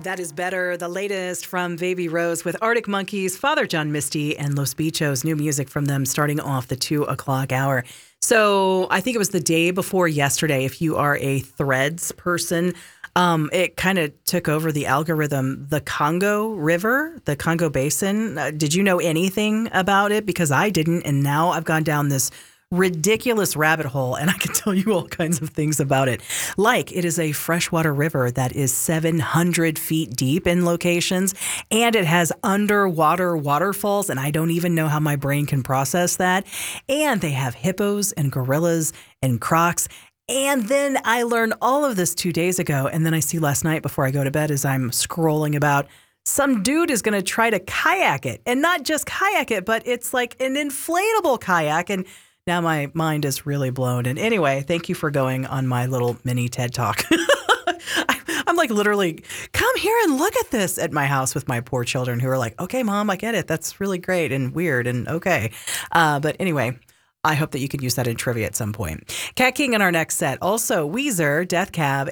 That is better. The latest from Baby Rose with Arctic Monkeys, Father John Misty, and Los Bichos. New music from them starting off the 2 o'clock hour. So I think it was the day before yesterday. If you are a Threads person, it kind of took over the algorithm. The Congo River, the Congo Basin. Did you know anything about it? Because I didn't. And now I've gone down this ridiculous rabbit hole, and I can tell you all kinds of things about it. Like, it is a freshwater river that is 700 feet deep in locations, and it has underwater waterfalls, and I don't even know how my brain can process that. And they have hippos and gorillas and crocs. And then I learned all of this 2 days ago, and then I see last night before I go to bed as I'm scrolling about, some dude is going to try to kayak it. And not just kayak it, but it's like an inflatable kayak. And now my mind is really blown. And anyway, thank you for going on my little mini TED Talk. I'm like literally, come here and look at this at my house with my poor children who are like, okay, Mom, I get it. That's really great and weird and okay. But anyway, I hope that you could use that in trivia at some point. Cat King in our next set. Also, Weezer, Death Cab,